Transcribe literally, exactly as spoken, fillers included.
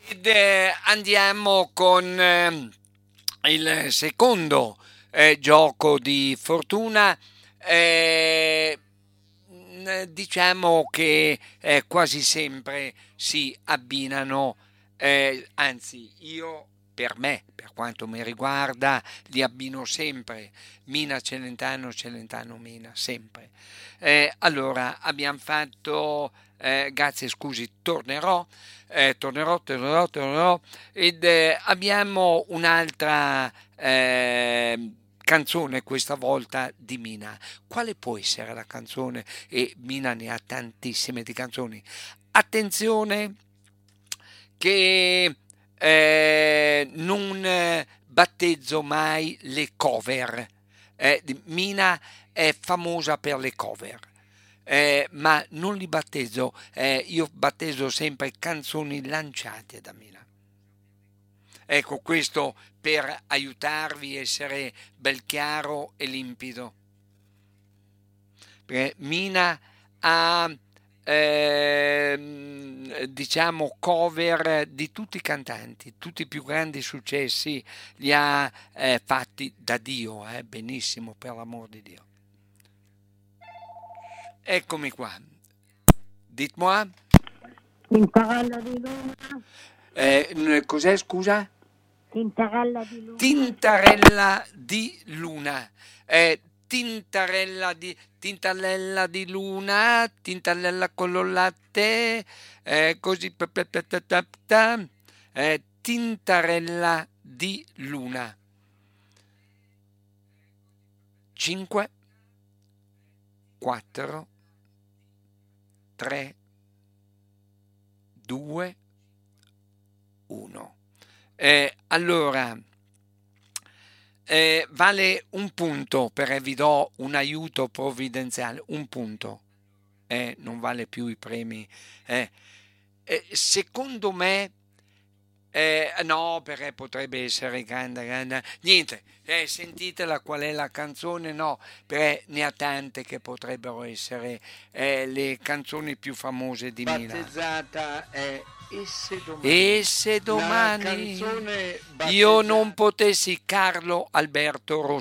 Ed eh, andiamo con eh, il secondo eh, gioco di fortuna. Eh, mh, diciamo che eh, quasi sempre si abbinano, eh, anzi io per me, per quanto mi riguarda, li abbino sempre. Mina Celentano, Celentano Mina, sempre. Eh, allora, abbiamo fatto, eh, grazie, scusi, tornerò, eh, tornerò, tornerò, tornerò, ed eh, abbiamo un'altra eh, canzone questa volta di Mina. Quale può essere la canzone? E Mina ne ha tantissime di canzoni. Attenzione che eh, non eh, battezzo mai le cover. Eh, Mina è famosa per le cover. Eh, ma non li battezzo, eh, io battezzo sempre canzoni lanciate da Mina. Ecco, questo per aiutarvi a essere bel chiaro e limpido. Perché Mina ha, ehm, diciamo, cover di tutti i cantanti, tutti i più grandi successi li ha eh, fatti da Dio, eh, benissimo, per l'amor di Dio. Eccomi qua. Dites-moi, Tintarella di luna, eh, cos'è, scusa? tintarella di luna, Tintarella di luna. Eh, tintarella di tintarella di luna, tintarella con lo latte, eh, così pa- pa- pa- ta- ta- ta. Eh, tintarella di luna. cinque, quattro, tre, due, uno. Eh, allora, eh, vale un punto perché vi do un aiuto provvidenziale, un punto, eh, non vale più i premi. eh. Eh, secondo me, eh, no, perché potrebbe essere grande, grande. Niente, eh, sentitela qual è la canzone, no, perché ne ha tante che potrebbero essere eh, le canzoni più famose di Mina. Battezzata è E se domani. E se domani io non potessi, Carlo Alberto Rossi.